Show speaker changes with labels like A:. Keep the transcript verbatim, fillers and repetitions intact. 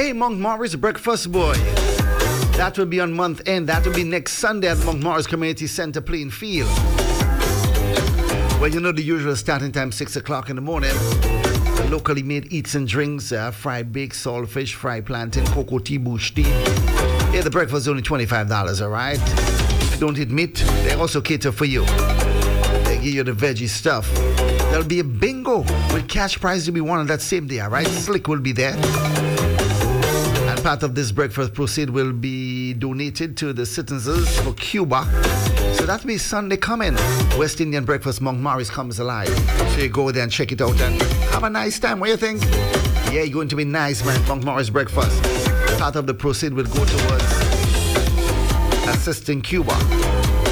A: Hey, Monk Morris Breakfast Boy. That will be on month end. That will be next Sunday at Monk Morris Community Center, Plainfield. Well, you know the usual starting time, six o'clock in the morning. Locally made eats and drinks, uh, fried baked saltfish, fried plantain, cocoa tea, bush tea. Yeah, the breakfast is only twenty-five dollars, all right? If you don't eat meat, they also cater for you. They give you the veggie stuff. There'll be a bingo with cash prize to be won on that same day, all right? Slick will be there. And part of this breakfast proceed will be donated to the citizens for Cuba. So that'll be Sunday coming. West Indian Breakfast Monk Morris comes alive. So you go there and check it out and have a nice time. What do you think? Yeah, you're going to be nice, man. Monk Morris Breakfast. Part of the proceed will go towards assisting Cuba.